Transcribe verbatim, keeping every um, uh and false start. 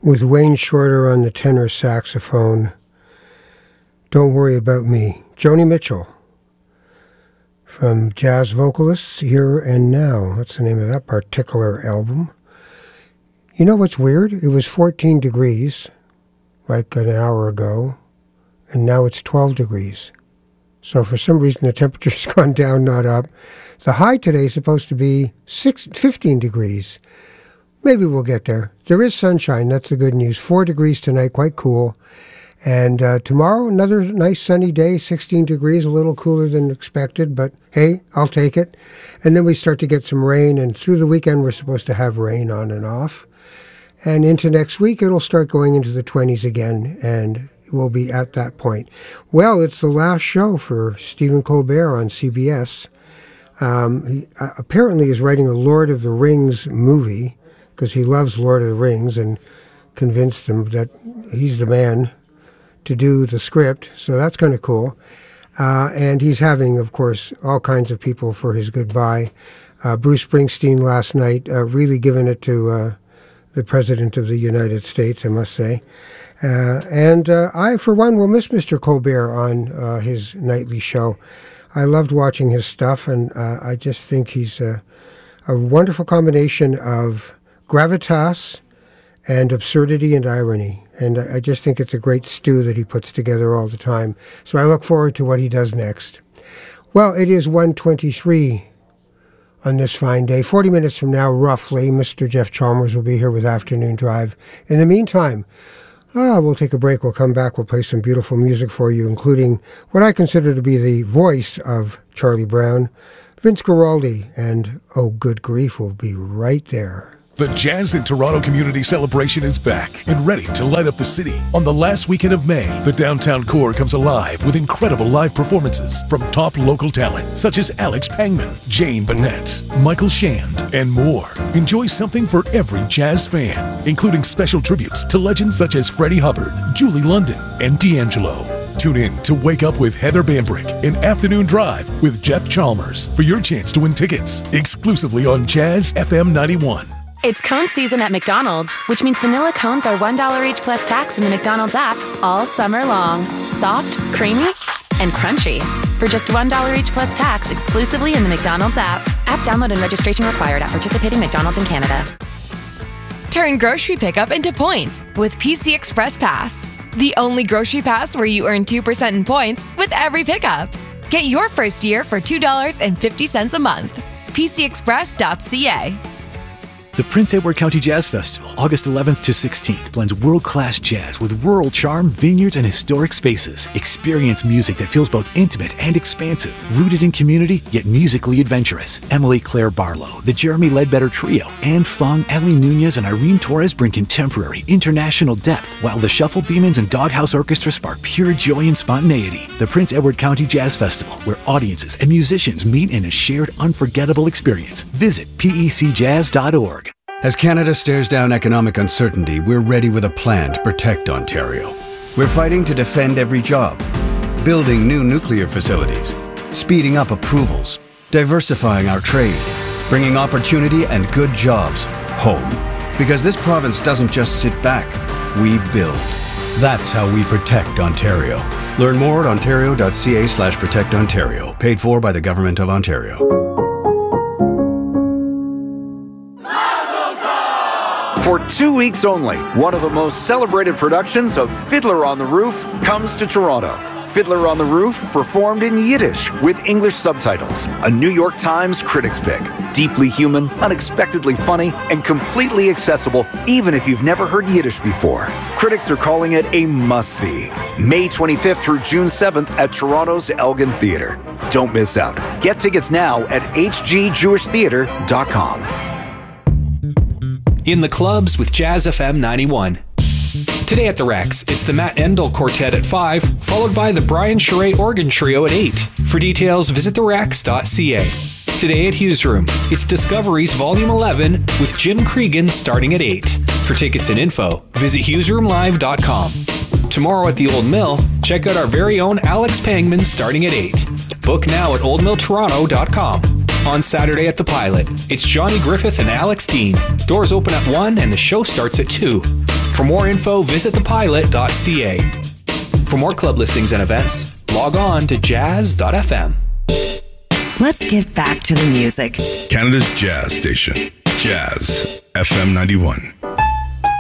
with Wayne Shorter on the tenor saxophone. Don't Worry About Me. Joni Mitchell from Jazz Vocalists Here and Now. That's the name of that particular album. You know what's weird? It was fourteen degrees like an hour ago, and now it's twelve degrees. So for some reason the temperature's gone down, not up. The high today is supposed to be six, fifteen degrees. Maybe we'll get there. There is sunshine, that's the good news. Four degrees tonight, quite cool. And uh, tomorrow, another nice sunny day, sixteen degrees, a little cooler than expected, but hey, I'll take it. And then we start to get some rain, and through the weekend we're supposed to have rain on and off. And into next week, it'll start going into the twenties again, and we'll be at that point. Well, it's the last show for Stephen Colbert on C B S. Um, he uh, apparently is writing a Lord of the Rings movie, because he loves Lord of the Rings, and convinced him that he's the man to do the script, so that's kind of cool. Uh, and he's having, of course, all kinds of people for his goodbye. Uh, Bruce Springsteen last night, uh, really giving it to uh, the President of the United States, I must say. Uh, and uh, I, for one, will miss Mister Colbert on uh, his nightly show. I loved watching his stuff, and uh, I just think he's a, a wonderful combination of gravitas and absurdity and irony. And I just think it's a great stew that he puts together all the time. So I look forward to what he does next. Well, it is one twenty-three on this fine day. forty minutes from now, roughly, Mister Jeff Chalmers will be here with Afternoon Drive. In the meantime, ah, we'll take a break. We'll come back. We'll play some beautiful music for you, including what I consider to be the voice of Charlie Brown, Vince Guaraldi, and oh, good grief, we'll be right there. The Jazz in Toronto Community Celebration is back and ready to light up the city. On the last weekend of May, the downtown core comes alive with incredible live performances from top local talent such as Alex Pangman, Jane Bennett, Michael Shand, and more. Enjoy something for every jazz fan, including special tributes to legends such as Freddie Hubbard, Julie London, and D'Angelo. Tune in to Wake Up with Heather Bambrick and Afternoon Drive with Jeff Chalmers for your chance to win tickets exclusively on Jazz F M ninety-one. It's cone season at McDonald's, which means vanilla cones are one dollar each plus tax in the McDonald's app all summer long. Soft, creamy, and crunchy. For just one dollar each plus tax exclusively in the McDonald's app. App download and registration required at participating McDonald's in Canada. Turn grocery pickup into points with P C Express Pass. The only grocery pass where you earn two percent in points with every pickup. Get your first year for two dollars and fifty cents a month. P C express dot c a. The Prince Edward County Jazz Festival, August eleventh to sixteenth, blends world-class jazz with rural charm, vineyards, and historic spaces. Experience music that feels both intimate and expansive, rooted in community, yet musically adventurous. Emily Claire Barlow, the Jeremy Ledbetter Trio, Anne Fung, Ellie Nunez, and Irene Torres bring contemporary, international depth, while the Shuffle Demons and Doghouse Orchestra spark pure joy and spontaneity. The Prince Edward County Jazz Festival, where audiences and musicians meet in a shared, unforgettable experience. Visit P E C jazz dot org. As Canada stares down economic uncertainty, we're ready with a plan to protect Ontario. We're fighting to defend every job, building new nuclear facilities, speeding up approvals, diversifying our trade, bringing opportunity and good jobs home. Because this province doesn't just sit back, we build. That's how we protect Ontario. Learn more at ontario dot c a slash protect ontario. Paid for by the Government of Ontario. For two weeks only, one of the most celebrated productions of Fiddler on the Roof comes to Toronto. Fiddler on the Roof, performed in Yiddish with English subtitles. A New York Times critics pick. Deeply human, unexpectedly funny, and completely accessible even if you've never heard Yiddish before. Critics are calling it a must-see. May twenty-fifth through June seventh at Toronto's Elgin Theatre. Don't miss out. Get tickets now at h g jewish theatre dot com. In the clubs with Jazz F M ninety-one. Today at the Rex, it's the Matt Endel Quartet at five, followed by the Brian Charest Organ Trio at eight. For details, visit the rex dot c a. Today at Hughes Room, it's Discoveries Volume eleven with Jim Cregan starting at eight. For tickets and info, visit hughes room live dot com. Tomorrow at the Old Mill, check out our very own Alex Pangman starting at eight. Book now at old mill toronto dot com. On Saturday at the Pilot, it's Johnny Griffith and Alex Dean. Doors open at one and the show starts at two. For For more info, visit the pilot dot c a. For more club listings and events, log on to jazz dot f m. Let's get back to the music. Canada's jazz station, Jazz F M ninety-one.